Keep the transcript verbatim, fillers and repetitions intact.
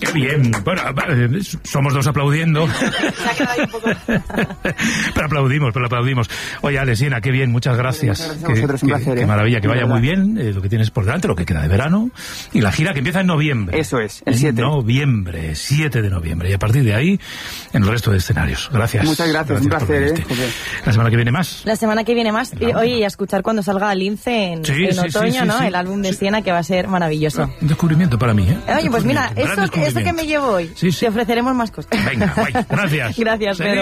Qué bien. Bueno, somos dos aplaudiendo. Se ha quedado ahí un poco. Pero aplaudimos, pero aplaudimos. Oye, Alesina, qué bien, muchas gracias. Muchas gracias a vosotros, un placer. Qué ¿eh? maravilla, que vaya muy bien eh, lo que tienes por delante, lo que queda de verano. Y la gira que empieza en noviembre. Eso es, el siete. Noviembre, siete de noviembre. Y a partir de ahí, en el resto de escenarios. Gracias. Muchas gracias, un placer. ¿eh? La semana que viene más. La semana que viene más. Y, oye, y a escuchar cuando salga Lince en, Sí, en sí, otoño, sí, sí, ¿no? sí. El álbum de Siena, que va a ser maravilloso. Un descubrimiento para mí, ¿eh? Oye, pues mira, Gran eso, eso que me llevo hoy, Sí, sí. te ofreceremos más cosas. Venga, guay. Gracias. Gracias, Pedro.